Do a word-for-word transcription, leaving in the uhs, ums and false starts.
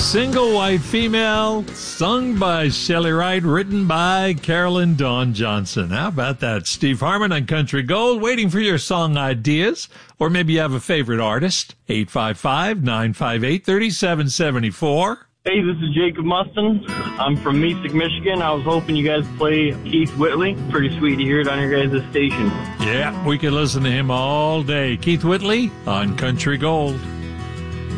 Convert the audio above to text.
Single White Female, sung by Shelley Wright, written by Carolyn Dawn Johnson. How about that? Steve Harmon on Country Gold, waiting for your song ideas. Or maybe you have a favorite artist. eight five five, nine five eight, three seven seven four. Hey, this is Jacob Mustin. I'm from Mystic, Michigan. I was hoping you guys play Keith Whitley. Pretty sweet to hear it on your guys' station. Yeah, we could listen to him all day. Keith Whitley on Country Gold.